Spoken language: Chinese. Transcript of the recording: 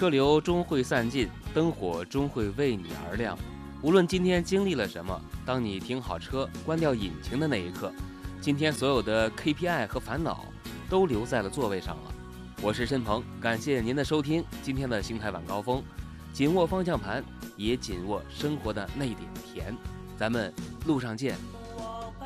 车流终会散尽，灯火终会为你而亮。无论今天经历了什么，当你停好车、关掉引擎的那一刻，今天所有的 KPI 和烦恼都留在了座位上了。我是申鹏，感谢您的收听。今天的邢台晚高峰，紧握方向盘，也紧握生活的那点甜。咱们路上见。